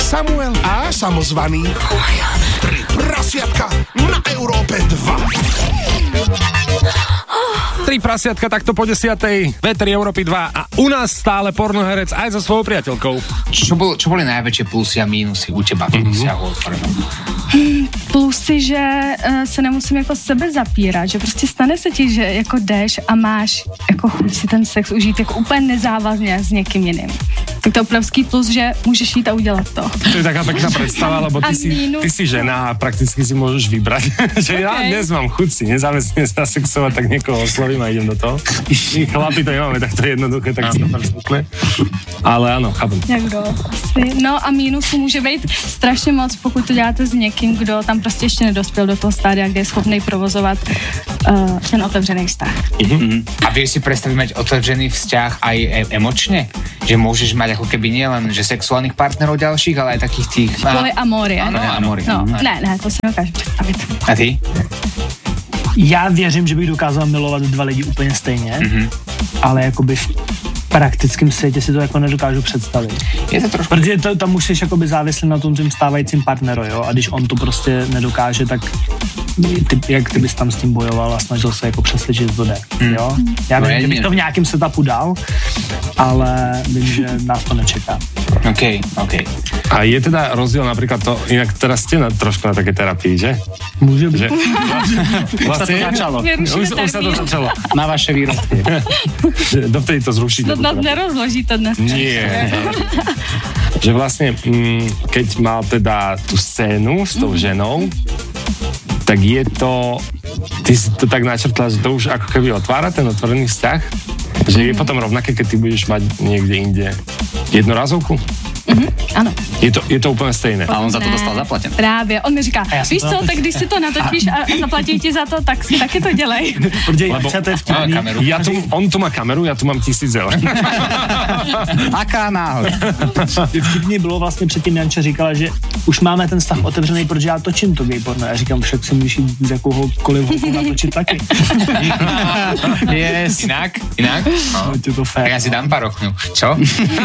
Samuel a samozvaný. Tri prasiatka na Európe 2. Tri prasiatka takto po 10:00, Vetri Európy 2 a u nás stále pornoherec aj so svojou priateľkou. Čo boli najväčšie plusy a mínusy u teba v vzťahu otvorenom? Plusy, že se nemusím jako sebe zapírat, že prostě stane se ti, že jako jdeš a máš jako chuť si ten sex užít jako úplně nezávazně s někým jiným. Tak to je obrovský plus, že můžeš jít a udělat to. To je taká pekná predstava, lebo ty si žena a prakticky si môžeš vybrať, že ja dnes mám chuť si nezáväzne zasexovať, tak niekoho oslovím a idem do toho. My chlapi to nemáme takto jednoduché, tak si to tam smutné. Ale áno, chápem. Někdo asi. No a mínusů může být strašně moc, pokud to děláte s někým, kdo tam prostě ještě nedospěl do toho stádia, kde je schopný provozovat ten otevřený vztah. A vieš si predstaviť mať otevřený vzťah aj emočne? Že môžeš mať ako keby nielen že sexuálnych partnerov ďalších, ale aj takých tých... Polyamorie. Áno. No, ne, to si nedokážu představit. A ty? Já věřím, že bych dokázal milovat dva lidi úplně stejně, ale jakoby v praktickém světě si to jako nedokážu představit. Je to trošku... Protože tam už jsi jakoby závislý na tom tím stávajícím partneru, jo, a když on to prostě nedokáže, tak jak ty bys tam s tím bojoval a snažil se jako přesvědčit, to jde, jo. Já nevím, že bych to v nějakém setupu dal, ale vím, že nás to nečeká. OK. A je teda rozdiel napríklad to, inak teraz ste trošku na také terapii, že? Môže byť. Vlastne už sa to začalo. Na vaše výrobky. Dovtedy to zrušíte. To nás nerozloží to dnes. Nie. Že vlastne, keď mal teda tú scénu s tou ženou, tak je to, ty si to tak načrtla, že to už ako keby otvára ten otvorený vzťah, že je potom rovnaké, keď ty budeš mať niekde inde jednorazovku? Ano. Je to úplně stejné. A on za to dostal zaplaten. Právě, on mi říká, víš co, tak když si to natočíš a zaplatí ti za to, tak si taky to dělej. Lebo on tu má kameru, já tu mám 1000 eur. Aká náhoda. Vtipně bylo vlastně předtím, Janča říkala, že už máme ten vztah otevřený, protože já točím to gay porno. Já říkám, však si můžeš jít z jakoukoliv holku natočit taky. Yes. Inak? No, je to fér. Tak ja si dám pár okňu. Čo?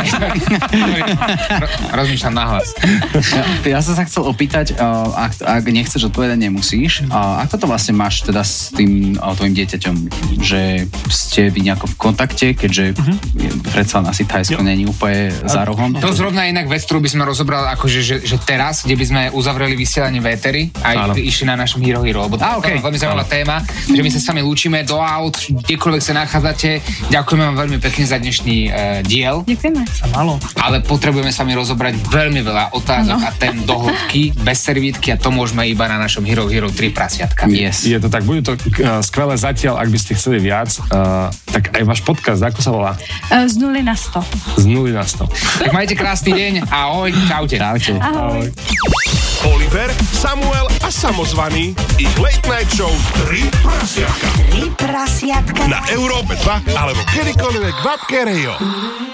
Rozmýšľam nahlas. Ja som sa chcel opýtať, ak nechceš odpovedať, nemusíš. Ako to vlastne máš teda s tým tvojim dieťaťom? Že ste vy nejako v kontakte, keďže predsa asi Thajsko není úplne za rohom? To zrovna inak vec, ktorú by sme rozobrali, akože, že teraz, kde by sme uzavreli vysielanie v éteri a išli na našom Hero Hero, lebo to je veľmi zaujímavá téma, že my sa s vami lúčime do aut, kdekoľvek sa nachádzate. Ďakujeme vám veľmi pekne za dnešný diel. Ďakujeme. Sa málo. Ale potrebujeme s vami rozobrať veľmi veľa otázok a tém do hĺbky, bez servítky a to môžeme iba na našom Hero Hero 3 prasiatka. Yes. Je to tak, bude to skvelé zatiaľ, ak by ste chceli viac, tak aj váš podcast, ako sa volá? Z 0 na 100. Z 0 na 100. Tak majte krásny deň, ahoj, čaute. Ahoj. Oliver, Samuel a samozvaný. Ich late night show 3 prasiatka. 3 prasiatka. Na Európe 2 alebo kedykoľvek v appke Rio.